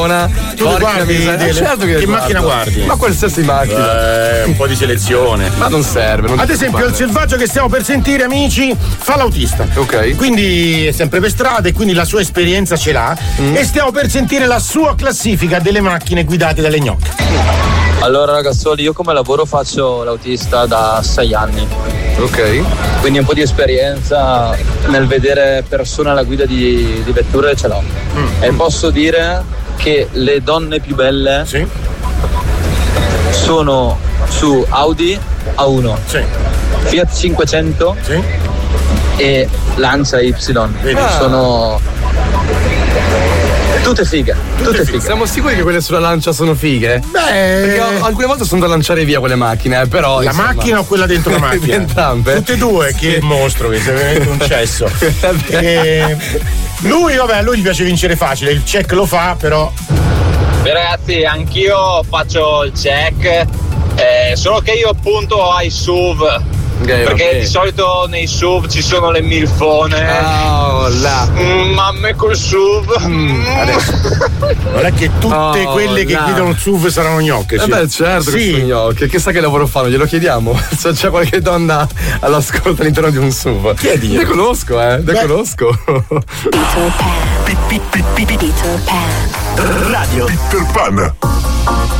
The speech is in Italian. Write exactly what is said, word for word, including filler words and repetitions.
Tu guardi delle... certo che, che macchina guardi? Ma qualsiasi macchina. Eh, un po' di selezione. Ma non serve. Non Ad esempio, il selvaggio che stiamo per sentire, amici, fa l'autista. Ok. Quindi è sempre per strada e quindi la sua esperienza ce l'ha. Mm. E stiamo per sentire la sua classifica delle macchine guidate dalle gnocche. Allora ragazzoli, io come lavoro faccio l'autista da sei anni. Ok. Quindi un po' di esperienza nel vedere persone alla guida di, di vetture ce l'ho. Mm. E posso dire che le donne più belle sì. sono su Audi A uno, sì. Fiat cinquecento sì. e Lancia Y. Ah. Sono tutte fighe, tutte, tutte fighe. Siamo sicuri che quelle sulla Lancia sono fighe? Beh, perché alcune volte sono da lanciare via quelle macchine, però la insomma... macchina o quella dentro la macchina? Entrambe. Tutte e due, che mostro, che è veramente un cesso. E lui, vabbè, a lui gli piace vincere facile, il check lo fa, però. Beh, ragazzi, anch'io faccio il check, eh, solo che io punto ai S U V. Okay, perché okay. Di solito nei S U V ci sono le milfone. Oh, là. Mm, mamme col S U V. Mm, adesso. Non è che tutte oh, quelle che là. guidano il S U V saranno gnocche. Eh sì. beh, certo, sì. Che sono gnocche. Chissà che lavoro fanno, glielo chiediamo. Se c'è qualche donna all'ascolto all'interno di un S U V. Chiedi. Le conosco, eh. Le conosco. Peter Pan. Radio Peter Pan.